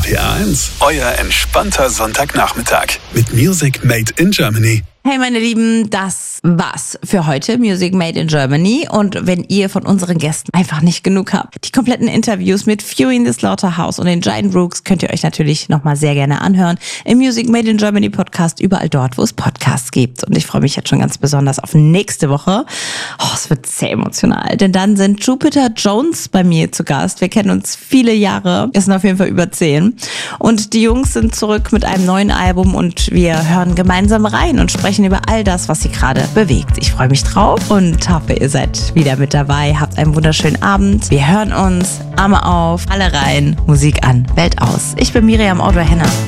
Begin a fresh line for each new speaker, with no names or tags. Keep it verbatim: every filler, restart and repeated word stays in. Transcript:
R P R eins, euer entspannter Sonntagnachmittag mit Music Made in Germany.
Hey meine Lieben, das war's für heute, Music Made in Germany. Und wenn ihr von unseren Gästen einfach nicht genug habt, die kompletten Interviews mit Fury in the Slaughterhouse und den Giant Rooks könnt ihr euch natürlich nochmal sehr gerne anhören im Music Made in Germany Podcast, überall dort, wo es Podcasts gibt. Und ich freue mich jetzt schon ganz besonders auf nächste Woche. Oh, es wird sehr emotional, denn dann sind Jupiter Jones bei mir zu Gast. Wir kennen uns viele Jahre, es sind auf jeden Fall über zehn. Und die Jungs sind zurück mit einem neuen Album und wir hören gemeinsam rein und sprechen über all das, was sie gerade bewegt. Ich freue mich drauf und hoffe, ihr seid wieder mit dabei. Habt einen wunderschönen Abend. Wir hören uns. Arme auf, alle rein, Musik an, Welt aus. Ich bin Miriam Audrey-Henner.